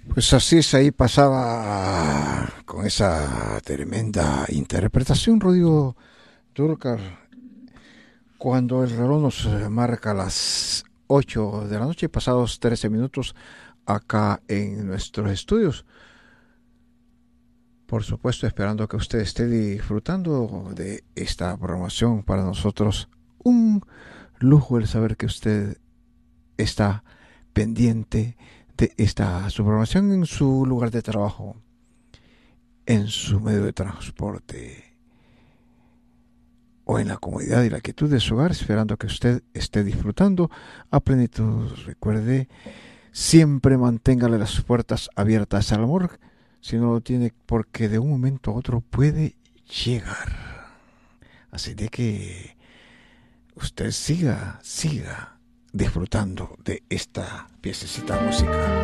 Pues así es, ahí pasaba con esa tremenda interpretación Rodrigo Dúrcal cuando el reloj nos marca las 8 de la noche, pasados 13 minutos acá en nuestros estudios. Por supuesto, esperando que usted esté disfrutando de esta programación. Para nosotros un lujo el saber que usted está pendiente de esta su programación en su lugar de trabajo, en su medio de transporte o en la comodidad y la quietud de su hogar, esperando que usted esté disfrutando a plenitud. Recuerde, siempre manténgale las puertas abiertas al amor, si no lo tiene, porque de un momento a otro puede llegar. Así de que usted siga disfrutando de esta piececita musical.